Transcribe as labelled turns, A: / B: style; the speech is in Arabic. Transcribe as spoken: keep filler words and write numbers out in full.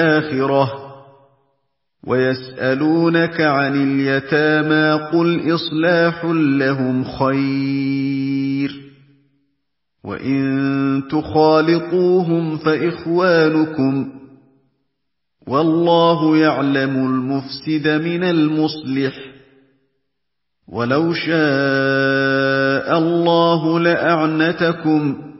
A: الْآخِرَةِ وَيَسْأَلُونَكَ عَنِ الْيَتَامَىٰ قُلْ إِصْلَاحٌ لَّهُمْ خَيْرٌ وَإِن تُخَالِطُوهُمْ فَإِخْوَانُكُمْ وَاللَّهُ يَعْلَمُ الْمُفْسِدَ مِنَ الْمُصْلِحِ وَلَوْ شَاءَ اللَّهُ لَأَعْنَتَكُمْ